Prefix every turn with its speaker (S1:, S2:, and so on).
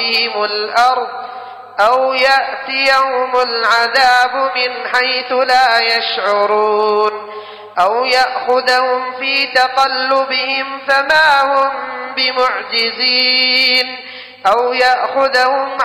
S1: بهم الأرض أو يأتيهم العذاب من حيث لا يشعرون أو يأخذهم في تقلبهم فما هم بمعجزين أو يأخذهم